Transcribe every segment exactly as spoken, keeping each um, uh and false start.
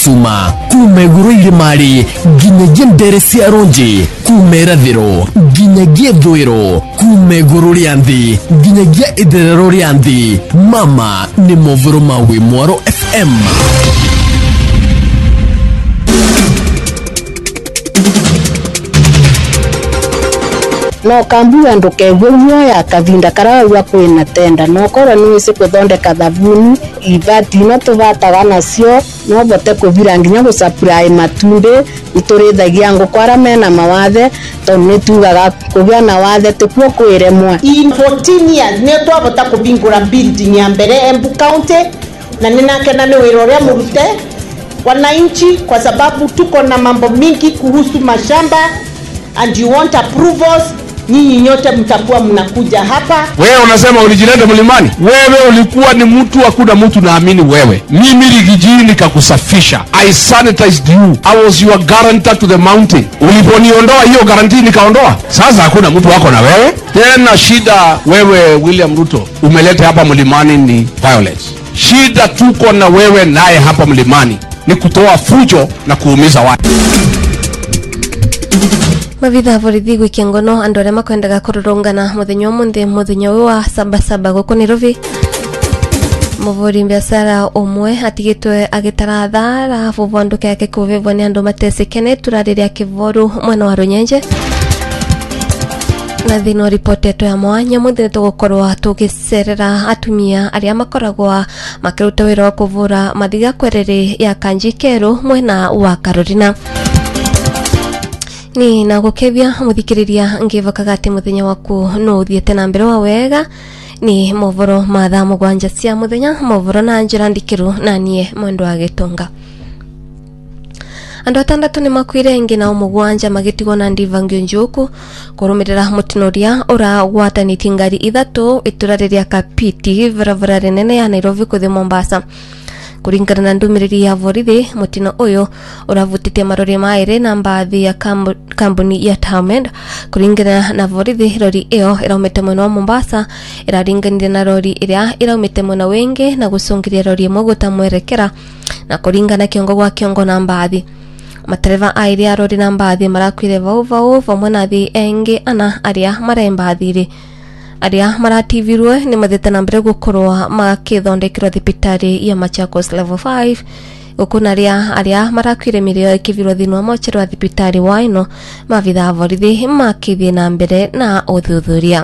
cuma kume guru irimari ginyagia ndere cia ronji kume rathiro ginyagia thwiro kume guru ria nthi ginyagia itherero ria nthi. Mama ni movoro ma wi Mwaro F M. No kambua ndoke gwo ya kavinda karawa kwina tenda no kora ni se kuthondeka thabuni ivati no tuvataga nacio no bote kuvira nginya go supply matunde iturithagia ngo kwara mena mawathe to ni tugaga kugya na wathe tukuo kwiremwa in fourteen years ne twabota kubingura building ya mbere Embu County na ninakena ni wiro ria murute wananchi kwa sababu tuko na mambo mingi kuhusu mashamba and you want approvals. Nyinyi nyote mtakuwa mnakuja hapa. Wewe unasema ulijileta mlimani? Wewe ulikuwa ni mtu hakuna mtu naamini wewe. Mimi Rigiji nikakusafisha. I sanitized you. I was your guarantor to the mountain. Uliponiondoa hiyo guarantee nikaondoa. Sasa hakuna mtu wako na wewe. Tena shida wewe William Ruto umeleta hapa mlimani ni violence. Shida tuko na wewe naye hapa mlimani ni kutoa fujo na kuumiza watu. Mavitha borithi gwikia ngono andu aria makwendaga kururungana muthenya umuthi muthenya wa saba saba guku Nairobi. Muvuri biashara umwe atigitwe agitara thara vuvanduke yake kuvevwa ni andu matesekene turariria kivoru mwena wa Runyenje. Na thino ripoteto ya mwanya muthenya tugukorwa tugicerera atumia aria makoragwa makiruta wira wa kuvura mathiga kwerere ya Kanjikeru mwena wa Carolina. Ni na gukethia muthikiriria ngivokaga ati muthenya waku no uthiete na mbere wa wega ni movoro mathaa mugwanja cia muthenya movoro na njira ndikiru na nie mwendo wa Gitunga. Andu atandatu ni makwire ingi na mugwanja magitigwo na Ndivangio Njuku kurumirira mutinoria ura gwatanitie ngari ithatu iturariria Kapiti varavara rinene ya Nairobi kuthi Mombasa. Kuringana na ndumiriri ya borithi mutino uyu uravutite marori maire na mbathi ya kambuni ya Tamed. Kuringana na borithi rori iyo iraumite mwena wa Mombasa iraringanire na rori iria iraumite mwena wengi na gucungiria rori imwe gutamwerekera na kuringana kiongo gwa kiongo na mbathi. Matereva airi ya rori na mbathi marakwire vau vau vamwe na thi engi ana aria marembathiri aria marativirwe ni matheta na mbere gukorwa makithondekirwa thibitari ya Machakos level five gukuna aria aria marakwire mirio ikivirwa thini wa mochero wa thibitari wa ino mavitha borithi makithie na mbere na uthuthuria.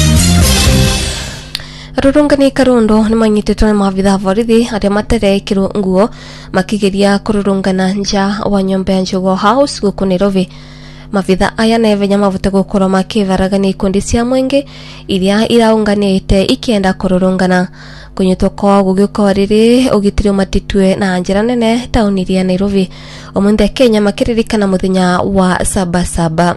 Rurungani Karundo ni manyititwo na mavitha borithi aria materekirwo nguo makigeria kururungana nja wa nyomba ya Njogo House guku Nairobi. Mavitha aya nevenya mavute gukorwa makivaragania ikundi cia mwenge iria iraunganite ikienda kururungana. Kunyitwo kwa gugiuka riri ugitiri matitwe na njira nene tauni ya Nairobi omunthe Kenya makiririkana muthenya wa saba saba.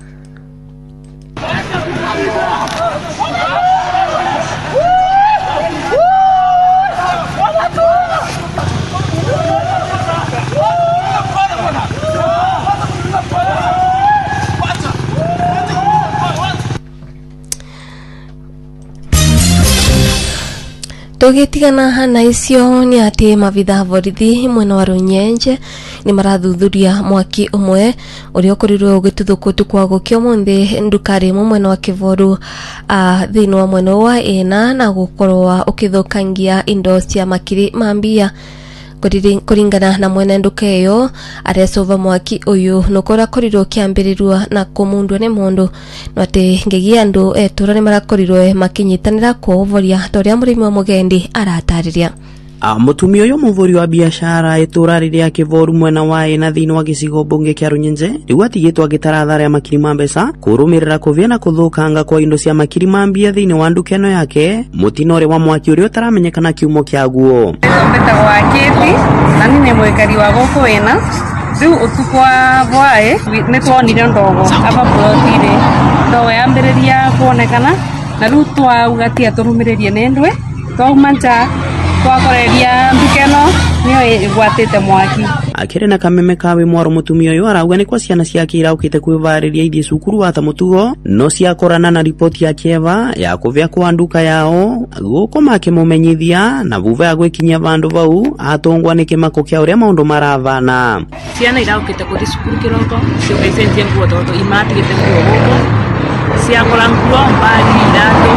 Tugitigana hana icio ni ati mavitha borithi mwena wa Runyenje ni marathuthuria mwaki umwe uria ukurirwe ugituthukutu kwa gukio munthi ndukari mwena wa Kivoru a thini wa mwena wa ina na gukorwa ukithukangia indo cia makiri mambia. Kuringana na mwene nduka iyo aresova mwaki uyu nukora korirwo kiambirirwa na kumundwa ni mundu no ati ngegi andu etura ni marakorirwe makinyitanira kuvoria toria murimi wa mugendi aratariria. A mutumia uyu muvuri wa biashara itura riria Kivoru mwena wa ina thini wa gicigo bunge kia Runyenje riu atigitwo agitara thara ya makiri ma mbeca kurumirira kuvia na kuthukanga kwa indo cia makiri ma mbia thini wa nduka ino yake mutinore wa mwaki uria utaramenyekana kiumo kiaguo. Mbetagwa Kiti na ni mwekari wa goko ina riu utukwa bwae ni twonire ndogo aba plotire ndogo yambiriria kuonekana na riu twaugatia turumiririe nendwe twauma nja twakoreria ndukeno niyo igwatite mwaki akire na kameme kawe mwaro mutumia uyu arauga ni kwa ciana ciake iraukite kwivariria ithie cukuru wa tamutugo no ciakorana na ripoti ya kieva ya kuvia kwa nduka yao guko makimumenyithia na vuva ya gwikinya vandu vau atongwa ni kimako kia uria maundu maravana ciana iraukite kuthi cukuru kiroko ciugecentie nguo toto imatigite nguo guko ciakora nguo mbagi irato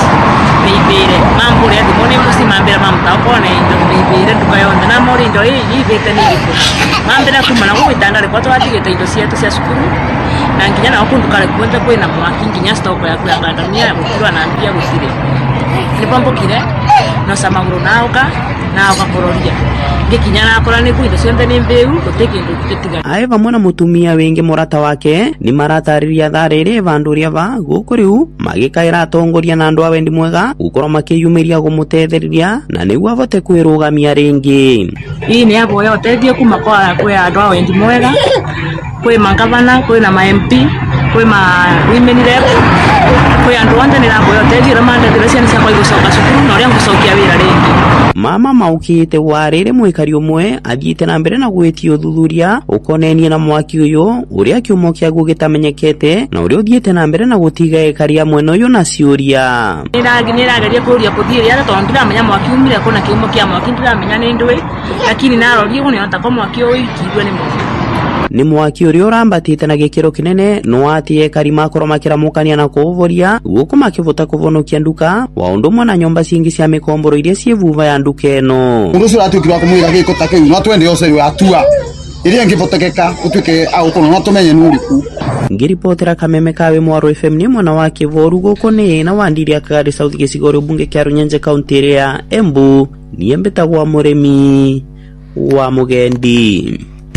meibire mambo ria thimone musi mambira mamtaokone indo meibire nduka yonde na mori indo hii ivite ni giko mambira kumana go itandare kwa twatigite indo cietu cia cukuru na nginya na okundukare kwenda kwina mwaki nginya stoko ya kwangandania ya gukirwa na mbia gusire nipombokire no samaguru nauka na ukakororia ngikinya na akora ni kuindo ciothe ni mbeu gutikindu gitiga ae vamwe na mutumia wingi murata wake ni maratariria thariri vanduria va guku riu magikaira atongoria na andu awendi mwega gukorwo makiyumiria gumutetheriria na niguo avote kwirugamia ringi hii ni abo yote thie kuma kwa kwa andu awendi mwega kwe mangavana kwe na ma M P kwe ma women rep kwe andu wanda ni abo yote thie ramanda direciani cia kwa gucoka cukuru na uria ngucokia wira ringi mama maukite warire mwikari umwe athiite na mbere na gwitio thuthuria ukonenie na mwaki uyu uria kiumo kia gugitamenyekete na uria uthiite na mbere na gutiga ekaria mwena uyu na ciuria niragi nirageria kuria kuthiria ara tondu ndiramenya mwaki umire kuna kiumo kia mwaki ndiramenya ni ndui lakini narorie gune ota kwa mwaki uyu ikigwe ni mwaki ni mwaki uria urambatite na gikiro kinene no atie karima koroma kiramukania na kuvoria guko makivuta kuvonokia nduka wa undu mwana nyomba cingi cia mikomboro iria cievuva ya nduka eno undu cio atuikirwa kumwira giko ta kiu no twende yose ri atua iria ngivotekeka utuike au kono no tumenye nuriku ngiripotera kameme kawe mwaro F M ni mwana wa Kivoru guko ni na wandiri akari South Gicigoro bunge kia Runyenje county ya Embu ni mbetagwa muremi wa mugendi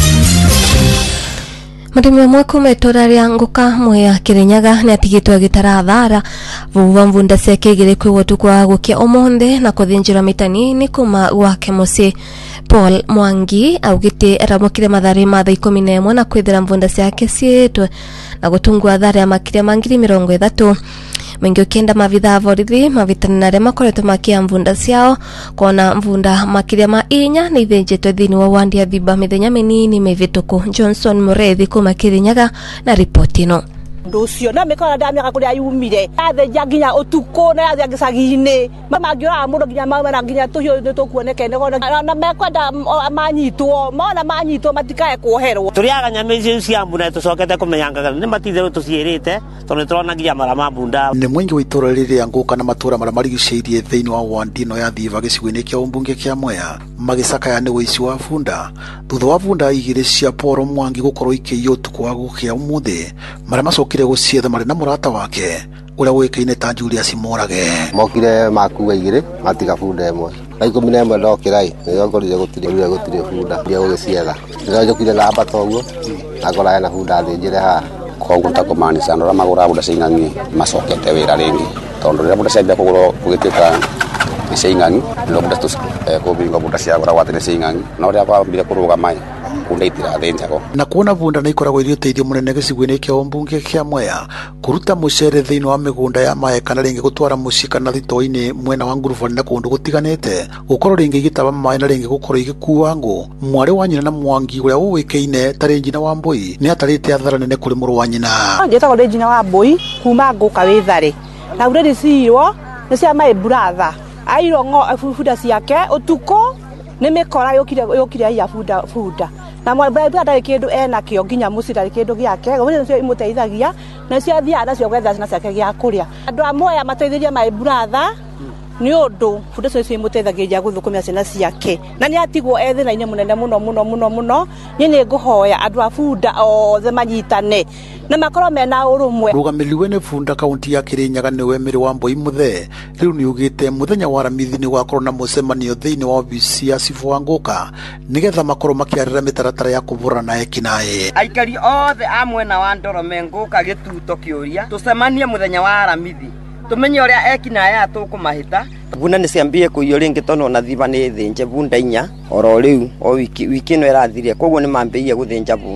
Murimi umwe kumetora ria nguka mwe Kirinyaga ni atigitwe gitarathara vuva mvunda ciake igire kwiwotu kwa gukia omonde na kuthinjira mitanini kuma gwake muci Paul Mwangi augite aramukire mathari ma thaa ikumi na imwe na kwithira mvunda ciake cietwe na gutungwa thari ya makire mangiri mirongo ithatu Mengi ukenda mavitha vorithi mavitani na rema koreto makia mvunda ciao kona mvunda makiria ma inya ni thenjetwe thini wa wandi ya thiba mithenya minini mivituku Johnson Murethi kuma Kirinyaga na ripoti no nducio na mikora ndamya kuria yumire athe nginya utuko na athe gicagine mama ngiora mundu nginya mama nginya tuyo nitukuonekene gona na mekwenda manyitwo mona manyitwo matikae kuoherwo turiaga nyame icio cia mbuna tucokete kumenyanga ni matithe tuciirite tondu turona nginya marama mbunda ni mwingi wa itora riria nguka na matura mara marigiceirie thiini wa wandi no ya thiva gicigoini kia umbunge kia Mwea magicakaya ni wici wa bunda thutha wa bunda igire cia Paul Mwangi gukorwo ikiyo tukwa gukia umuthi mara macokire gucietha mari na murata wake uria wikaine ta Julius Morage mokire makuwa igire matiga bunda imwe na ikumi na imwe ndokirai niyo ngorire gutire uria gutire bunda ndio gugicietha ndio njokire na abato uguo akora na bunda thinjire ha kongo takomaanisha ndora magura bunda cing'ang'i macokete wira ringi tondu riria bunda ciambia kugurwo gugituika cing'ang'i no bunda tu kubinga bunda ciagura watene cing'ang'i no riria kwambire kuruga mai bunda itirathinjagwo na kuona bunda na ikoragwo irio teithio munene gicigoini kia umbunge kia Mwea kuruta mucere thiini wa migunda ya mae kana ringi gutwara muci kana thitoini mwena wa nguruvani na kundu gutiganite gukorwo ringi igitaba mae na ringi gukorwo igikuwa ngu mwari wa nyina na Mwangi uria uwikaine ta Regina Wambui ni atarite athara nene kuri muru wa nyina njetago Regina Wambui kuma nguka withare na uredi ciirwo ni cia mae buratha airo ngo bunda ciake utuko ni mikora yukire yukire ya bunda bunda na mwana ndari kindu ena kio nginya muci ndari kindu giake gwe ncio imuteithagia na cio thia nacio gwetha cina ciake gia kuria andu a Mwea mateithiria my brother ni undu bunda cio imuteithagia guthukumia cina ciake na ni atigwo ethina-ini munene muno muno muno muno ni ni nguhoya andu a bunda othe manyitane na makoro mena urumwe rugamiriwe ni bunda kaunti ya Kirinyaga ni Wemiri Wambui Muthe riu ni ugite muthenya wa ramithi ni gwakorwo na mucemanio thiini wa obici ya cibu wa nguka nigetha makorwo makiarira mitaratara ya kuvura na ekinae aikari othe a mwena wa Ndorome nguka gituto kiuria tucemanie muthenya wa ramithi tumenye uria ekinae atukumahita bunda ni ciambie kuiyo ringi tono na thiva ni thinje bunda inya oro riu o wiki wiki no irathirie koguo ni mambiie guthinja bunda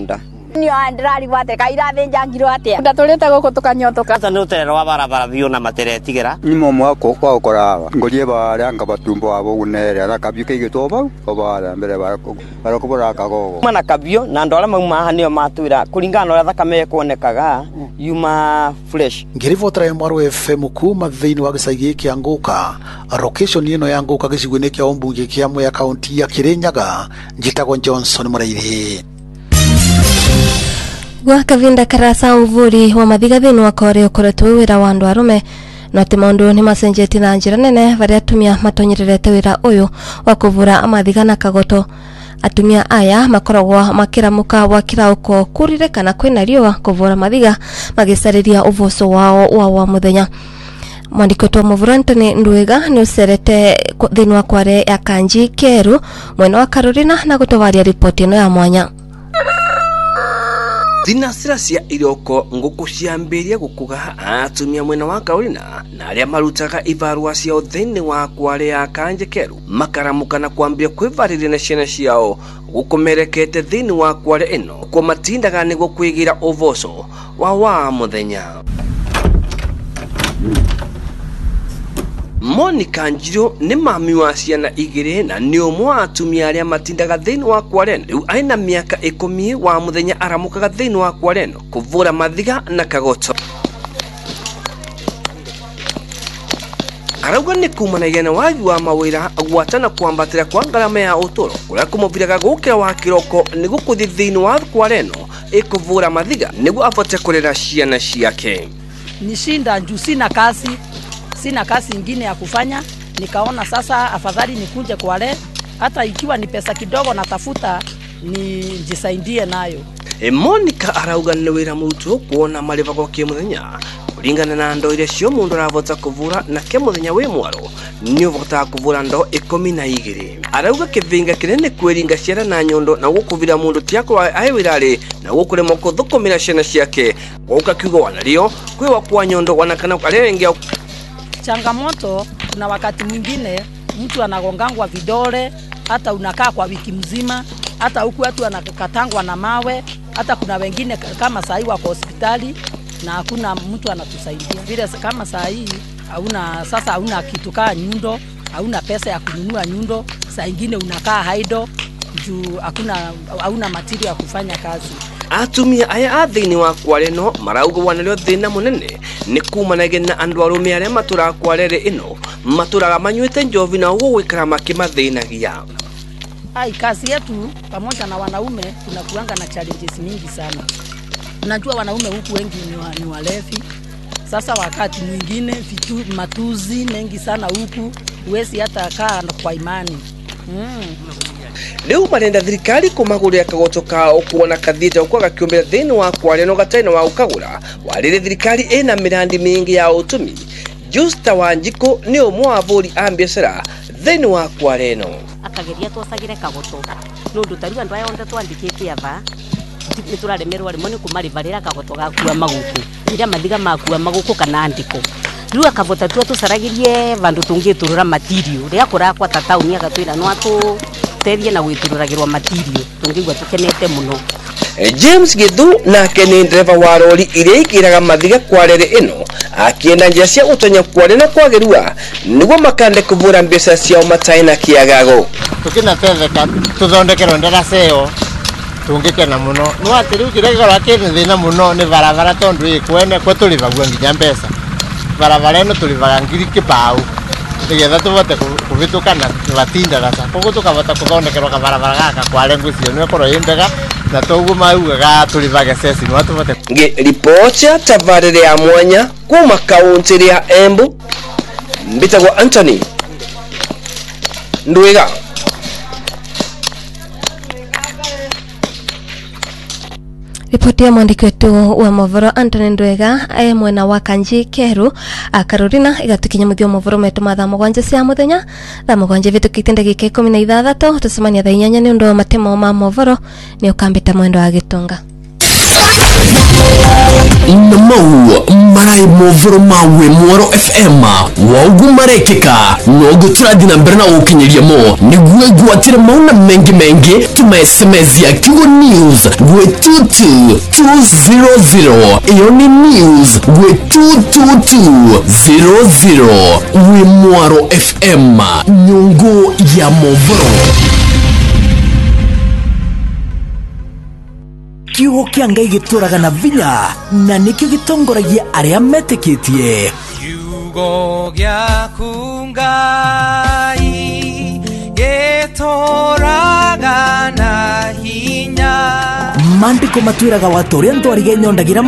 Nio andrari wate kaira thenja ngiro atia. Ndatulite guku tukanyotoka. Sasa ni utero wa barabara biyo na materetigera. Ni momo ako kwa ukora. Ngolie bare anga batumbo abo unere ara kabyo kigito ba. Obara mbere barako. Barako boraka gogo. Mana kabyo na ndora mauma hanio matwira kulingana na thakame kuonekaga yuma fresh. Ngirivotra ya Mwaro F M kuma thini wa gisagi kia Nguka. Location ino ya Nguka gicigwini kia ombunge kia mwe ya kaunti ya Kirinyaga. Njitagwo Johnson Murairi. Gwa kavinda karasa mvuri wa mathiga thini wa kore ukoretwo wira wa andu arume no ti maundu ni macenjeti na njira nene varia atumia matonyererete wira uyu wa kuvura amathiga na kagoto. Atumia aya makoragwo makiramuka wakira uko kurire kana kwina riwa kuvura mathiga magisariria uvoso wao wa wa muthenya. Mwandiko to Muvurantani Ndwega ni userete thini wa kware ya Kanji Keru mwena wa Carolina na gutovaria ripoti ino ya mwanya. Thinasira cia iroko nguku ciambiria gukuga atumia mwena wa Carolina na aria marutaga ibarua ciao thini wa kware ya Kanji Keru makaramuka na kwambia kwivariria na ciana ciao gukomerekete thini wa kware ino kwa matindaga niguo kwigira uvoso wa wa muthenya. Monica Njiro ni mami wa ciana igire na ni umwe atumia aria matindaga thini wa kwareno. Riu aina miaka ikumi wa muthenya aramukaga thini wa kwareno kuvura mathiga na kagoto. Arauga ni kumanagia na wagi wa mawira agwatana kwambatira kwa ngarama ya uturo kuria kumuviraga gukira wa kiroko niguo kuthi thini wa kwareno ikuvura mathiga niguo avote kurera ciana ciake. Nishinda njuu sina kazi, sina kazi ingine ya kufanya, nikaona sasa afadhali nikuje Kwale, hata ikiwa ni pesa kidogo natafuta nijisaidie nayo. E Monica arauga ni wira mutu kuona mariva kwa kimuthenya kulingana na ndo ile cio mundu aravota kuvura na kimuthenya wi mwaro ni uvota kuvura ndo ikumi na igiri. Arauga kivinga kinene kweringa ciara na nyondo na gukuvira mundu tiako ai wirari na gukurema kuthukumira ciana ciake gauka kiugo wanario kwiwa kwa nyondo wanakana arengia. Changamoto kuna wakati mwingine mtu anagongangwa vidole, hata unakaa kwa wiki mzima, hata huku watu anakatangwa na mawe, hata kuna wengine kama saa hii wako hospitali na hakuna mtu anatusaidia. Vile kama saa hii hauna sasa hauna kitu kaa nyundo, hauna pesa ya kununua nyundo, saa nyingine unakaa haido juu hakuna hauna material ya kufanya kazi. Atumia aya athini wa kwareno marauga wanalio thina munene ni kumanage na andu arume aria matura kwarere ino maturaga manywete njovi na ugo gwikara makimathinagia. Ai, kazi yetu pamoja na wanaume tunakuanga na challenges mingi sana. Unajua wanaume huku wengi ni, wa, ni walevi. Sasa wakati mwingine vitu matuzi mengi sana huku huwezi hata kaa kwa imani. Mm. Leo marenda thirikari kumaguria kagoto kao kuona kathita kwa gakiumbira thini wa kwareno gataina wa ukagura warire thirikari ina mirandi mingi ya utumi. Justa Wanjiko ni umwe wa buri ambiacara thini wa kwareno. Akageria twasagire kagoto nundu tariwa ndwa yonde twandikite ava nituraremerwa rimwe ni kumarivarira kagoto gakua maguku ira mathiga makua maguku kana ndiko. Riu akavota tu tusaragirie vandu tungiturura material ria kurakwa ta tauni agatwira no atu terie na gwitururagirwa material tungigwa tukenete muno. James Githu na kene driver wa rori iria ikiraga mathiga kwarere ino akienda njia cia utonya kwarena kwagirua niguo makande kuvura mbeca ciao mataina kiagago. Tukina tetheka tuthondekero ndera ceo tungikena muno no ati riu kiregora kene thina muno ni barabara tondu ikwene kwe tulivagua nginya mbeca barabara ino tulivaga ngiri kibau nigetha tuvote kuvituka na batinda gasa koguo tukavota kuthondekerwa kabarabara gaka Kwale ngwicio ni korwo indega na toguo maugaga tulivage ceci no tuvote. Ripoti ya tabarire ya mwanya kuma kaunti ya Embu mbitagwo Anthony Ndwega. Ripoti ya mwandiki wetu wa Movoro Anthony Ndwega e mwena wa Kanji Keru a Carolina igatukinya muthio Movoro metu mathaa mugwanja cia muthenya thaa mugwanja vitukite ndagika ikumi na ithathatũ tucemania thaa inyanya ni undu wa matemo ma Movoro ni ukambita mwendo wa Gitunga. Namau marai movoro mawe Mwaro F M waugu marekeka nogo turadina mberna ukinyiria mo niguwe guatire mauna mengi mengi tuma S M S ya Kigo News gwe two two two zero zero iyo ni news gwe two two two zero zero we Mwaro F M nyungu ya movoro. Kiugo kia Ngai gituraga na vinya na nikio gitongoragia aria meteketie. Kiugo giaku Ngai gituraga na hinya. Mandiko matwiraga watu aria ntwarige nyondagira